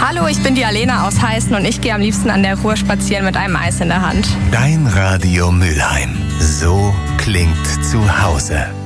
Hallo, ich bin die Alena aus Heißen und ich gehe am liebsten an der Ruhr spazieren mit einem Eis in der Hand. Dein Radio Mülheim. So klingt zu Hause.